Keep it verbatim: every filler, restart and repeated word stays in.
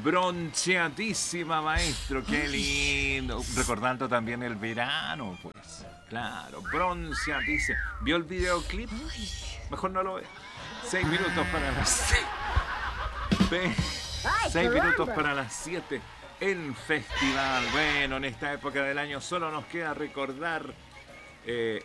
Bronceadísima, maestro, qué lindo. Recordando también el verano, pues. Claro, bronceadísima. ¿Vio el videoclip? Mejor no lo ve. Seis minutos para las... Ve, Seis minutos para las siete. El festival. Bueno, en esta época del año solo nos queda recordar... Eh,